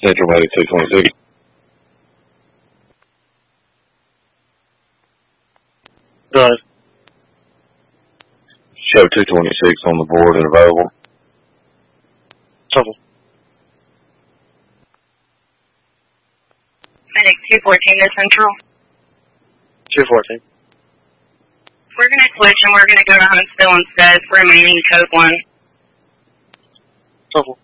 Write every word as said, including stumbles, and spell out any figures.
Central Medic two twenty-six. Go ahead. Show two twenty-six on the board and available. Trouble. Medic two fourteen to Central. two fourteen. We're going to switch and we're going to go to Huntsville instead for remaining code one. Trouble.